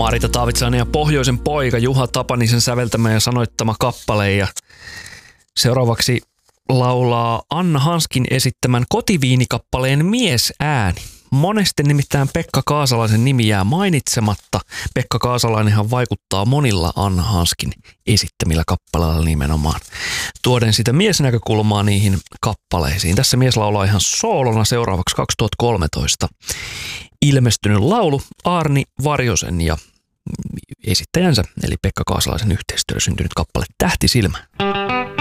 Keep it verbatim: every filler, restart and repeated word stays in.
Marita Taavitsainen ja Pohjoisen poika Juha Tapanisen säveltämä ja sanoittama kappale. Ja seuraavaksi laulaa Anna Hanskin esittämän kotiviinikappaleen Miesääni. Monesti nimittäin Pekka Kaasalaisen nimi jää mainitsematta. Pekka Kaasalainenhan vaikuttaa monilla Anna Hanskin esittämillä kappaleilla nimenomaan. Tuoden sitä miesnäkökulmaa niihin kappaleisiin. Tässä mies laulaa ihan soolona seuraavaksi kaksituhattakolmetoista ilmestynyt laulu Aarni Varjosen ja esittäjänsä eli Pekka Kaasalaisen yhteistyöllä syntynyt kappale Tähtisilmä.